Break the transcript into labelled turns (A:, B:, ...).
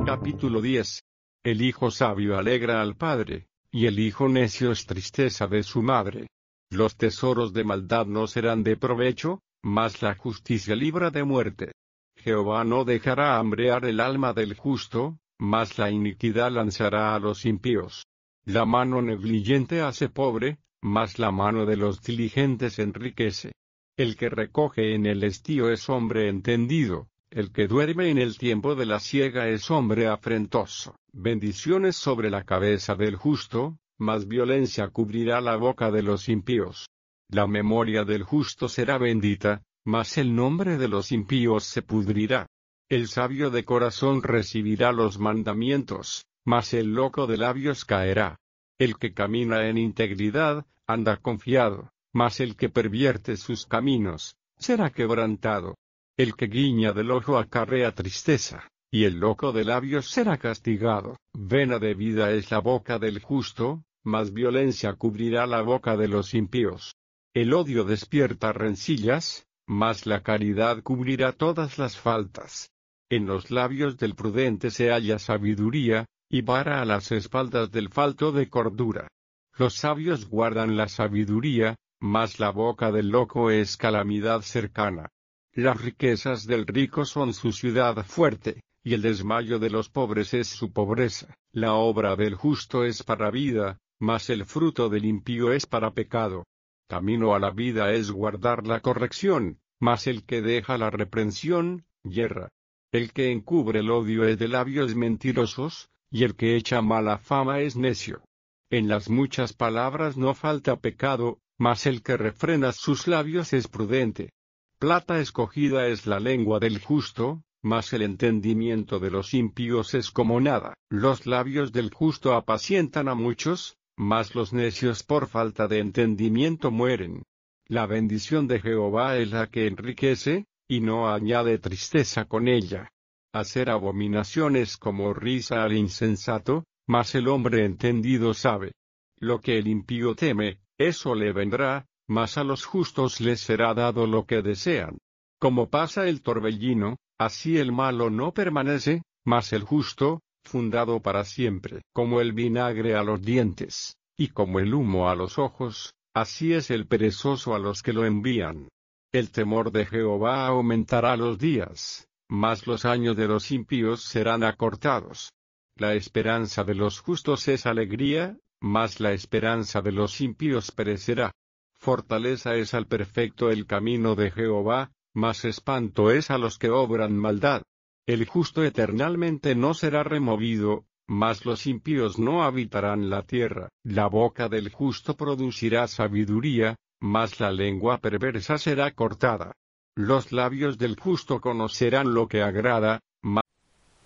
A: Capítulo 10. El hijo sabio alegra al padre, y el hijo necio es tristeza de su madre. Los tesoros de maldad no serán de provecho, mas la justicia libra de muerte. Jehová no dejará hambrear el alma del justo, mas la iniquidad lanzará a los impíos. La mano negligente hace pobre, mas la mano de los diligentes enriquece. El que recoge en el estío es hombre entendido. El que duerme en el tiempo de la siega es hombre afrentoso. Bendiciones sobre la cabeza del justo, mas violencia cubrirá la boca de los impíos. La memoria del justo será bendita, mas el nombre de los impíos se pudrirá. El sabio de corazón recibirá los mandamientos, mas el loco de labios caerá. El que camina en integridad, anda confiado, mas el que pervierte sus caminos, será quebrantado. El que guiña del ojo acarrea tristeza, y el loco de labios será castigado. Vena de vida es la boca del justo, mas violencia cubrirá la boca de los impíos. El odio despierta rencillas, mas la caridad cubrirá todas las faltas. En los labios del prudente se halla sabiduría, y vara a las espaldas del falto de cordura. Los sabios guardan la sabiduría, mas la boca del loco es calamidad cercana. Las riquezas del rico son su ciudad fuerte, y el desmayo de los pobres es su pobreza. La obra del justo es para vida, mas el fruto del impío es para pecado. Camino a la vida es guardar la corrección, mas el que deja la reprensión, yerra. El que encubre el odio es de labios mentirosos, y el que echa mala fama es necio. En las muchas palabras no falta pecado, mas el que refrena sus labios es prudente. Plata escogida es la lengua del justo, mas el entendimiento de los impíos es como nada. Los labios del justo apacientan a muchos, mas los necios por falta de entendimiento mueren. La bendición de Jehová es la que enriquece, y no añade tristeza con ella. Hacer abominaciones como risa al insensato, mas el hombre entendido sabe. Lo que el impío teme, eso le vendrá, mas a los justos les será dado lo que desean. Como pasa el torbellino, así el malo no permanece, mas el justo, fundado para siempre. Como el vinagre a los dientes, y como el humo a los ojos, así es el perezoso a los que lo envían. El temor de Jehová aumentará los días, mas los años de los impíos serán acortados. La esperanza de los justos es alegría, mas la esperanza de los impíos perecerá. Fortaleza es al perfecto el camino de Jehová, mas espanto es a los que obran maldad. El justo eternalmente no será removido, mas los impíos no habitarán la tierra. La boca del justo producirá sabiduría, mas la lengua perversa será cortada. Los labios del justo conocerán lo que agrada,